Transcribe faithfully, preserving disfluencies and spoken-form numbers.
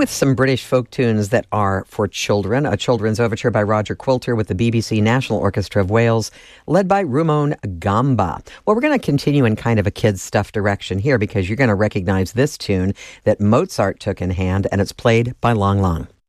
with some British folk tunes that are for children. A children's overture by Roger Quilter with the B B C National Orchestra of Wales, led by Rumon Gamba. Well, we're going to continue in kind of a kids' stuff direction here because you're going to recognize this tune that Mozart took in hand, and it's played by Lang Lang.